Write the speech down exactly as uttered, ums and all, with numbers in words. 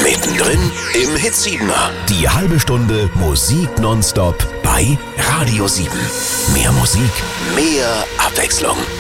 Mittendrin im Hitsiebener. Die halbe Stunde Musik nonstop bei Radio sieben. Mehr Musik, mehr Abwechslung.